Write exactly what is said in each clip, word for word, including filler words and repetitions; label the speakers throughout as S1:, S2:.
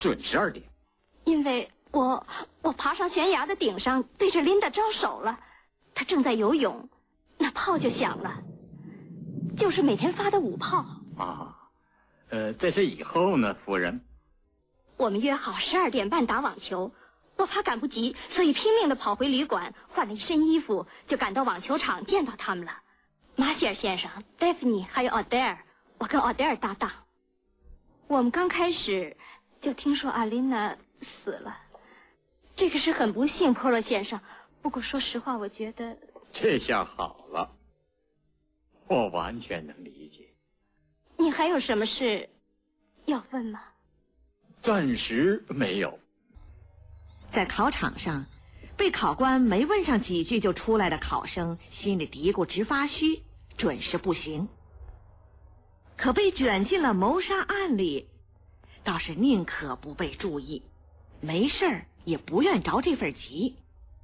S1: 准十二点。
S2: 因为我我爬上悬崖的顶上，对着琳达招手了，她正在游泳，那炮就响了，就是每天发的午炮。
S1: 啊，呃，在这以后呢，夫人？
S2: 我们约好十二点半打网球，我怕赶不及，所以拼命的跑回旅馆，换了一身衣服，就赶到网球场见到他们了。马歇尔先生、戴芙妮还有奥黛尔，我跟奥黛尔搭档。我们刚开始就听说阿琳娜死了，这个是很不幸，波洛先生。不过说实话，我觉得
S1: 这下好了，我完全能理解。
S2: 你还有什么事要问吗？
S1: 暂时没有。
S3: 在考场上，被考官没问上几句就出来的考生心里嘀咕直发虚，准是不行。可被卷进了谋杀案里，倒是宁可不被注意，没事儿也不愿着这份急。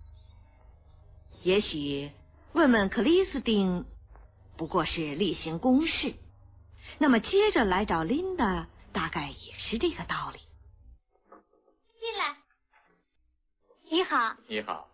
S3: 也许问问克里斯汀不过是例行公事，那么接着来找琳达大概也是这个道理。
S2: 进来。你好。
S1: 你好。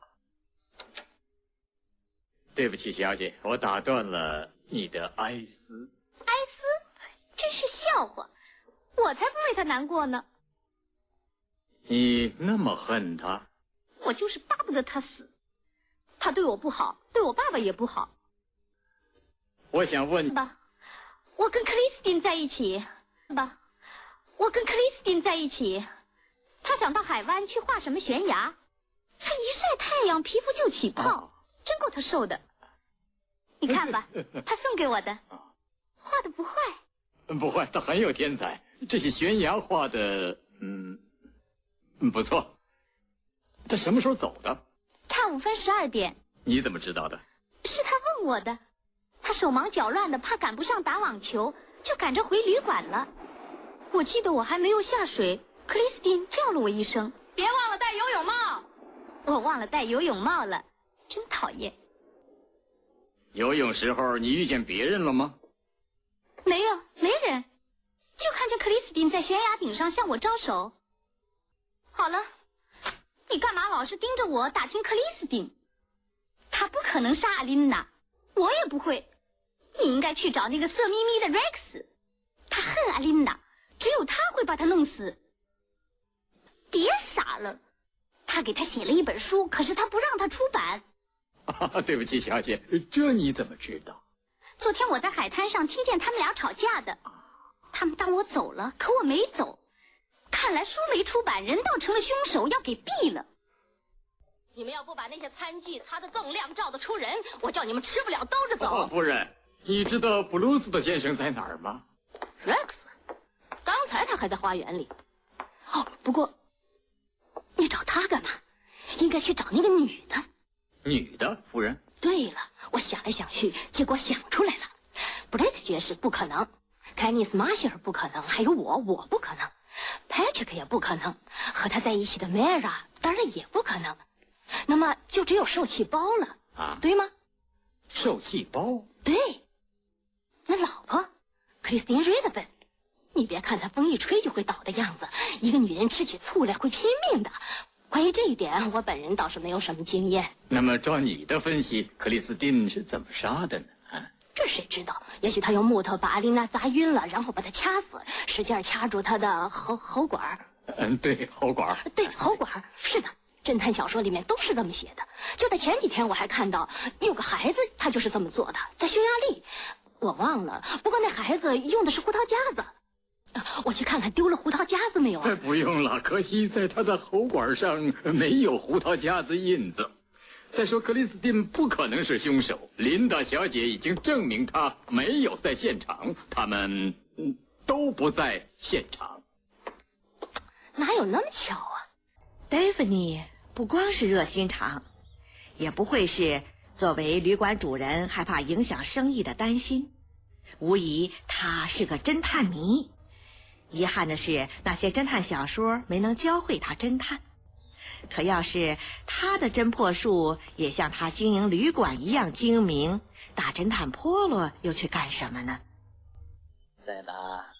S1: 对不起，小姐，我打断了你的哀思。
S2: 哀思？真是笑话，我才不为他难过呢。
S1: 你那么恨他？
S2: 我就是巴不得他死。他对我不好，对我爸爸也不好。
S1: 我想问
S2: 吧，我跟克里斯汀在一起吧，我跟克里斯汀在一起，他想到海湾去画什么悬崖，他一晒太阳皮肤就起泡，哦、真够他受的。你看吧，他送给我的，画的不坏。
S1: 不坏，他很有天才。这些悬崖画的，嗯，不错。他什么时候走的？
S2: 差五分十二点。
S1: 你怎么知道的？
S2: 是他问我的。他手忙脚乱的，怕赶不上打网球，就赶着回旅馆了。我记得我还没有下水，克里斯汀叫了我一声：“别忘了戴游泳帽。”我忘了戴游泳帽了，真讨厌。
S1: 游泳时候你遇见别人了吗？
S2: 没有，没人，就看见克里斯汀在悬崖顶上向我招手。好了，你干嘛老是盯着我打听克里斯汀？他不可能杀阿琳娜，我也不会。你应该去找那个色眯眯的 Rex， 他恨阿琳娜，只有他会把他弄死。别傻了，他给他写了一本书，可是他不让他出版。
S1: 啊，对不起，小姐，这你怎么知道？
S2: 昨天我在海滩上听见他们俩吵架的，他们当我走了，可我没走。看来书没出版，人倒成了凶手，要给毙了。你们要不把那些餐具擦得锃亮，照得出人，我叫你们吃不了兜着走。
S1: 哦，夫人，你知道布鲁斯特先生在哪儿吗
S2: ？Rex， 刚才他还在花园里。哦，不过你找他干嘛？应该去找那个女的。
S1: 女的，夫人？
S2: 对了，我想来想去，结果想出来了。布莱特爵士不可能，凯尼斯马歇尔不可能，还有我，我不可能。Patrick 也不可能，和他在一起的 Mara 当然也不可能。那么就只有受气包了
S1: 啊，
S2: 对吗？
S1: 受气包？
S2: 对。那老婆克里斯汀瑞德本，你别看她风一吹就会倒的样子，一个女人吃起醋来会拼命的。关于这一点，我本人倒是没有什么经验。
S1: 那么照你的分析，克里斯汀是怎么杀的呢？啊，
S2: 这谁知道？也许他用木头把阿琳娜砸晕了，然后把她掐死，使劲掐住她的喉喉管。
S1: 嗯，对，喉管。
S2: 对，喉管，是的。侦探小说里面都是这么写的。就在前几天，我还看到有个孩子，他就是这么做的，在匈牙利，我忘了。不过那孩子用的是胡桃夹子。我去看看丢了胡桃夹子没有啊？
S1: 不用了，可惜在他的喉管上没有胡桃夹子印子。再说克里斯汀不可能是凶手，琳达小姐已经证明他没有在现场，他们都不在现场。
S2: 哪有那么巧啊？
S3: 戴芙妮不光是热心肠，也不会是作为旅馆主人害怕影响生意的担心。无疑他是个侦探迷，遗憾的是那些侦探小说没能教会他侦探。可要是他的侦破术也像他经营旅馆一样精明，大侦探波罗又去干什么呢？
S4: 在哪？